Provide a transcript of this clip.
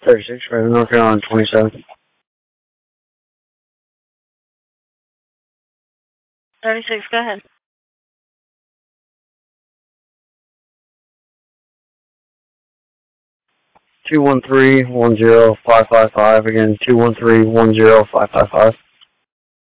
36, Raven, North Carolina, 27. 36, go ahead. 213-10555, again, 213-10555.